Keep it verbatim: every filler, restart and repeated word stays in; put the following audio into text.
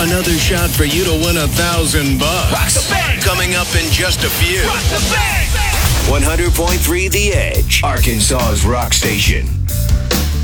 Another shot for you to win a thousand bucks. Rock the bank. Coming up in just a few. Rock the bank. one hundred point three The Edge, Arkansas's rock station.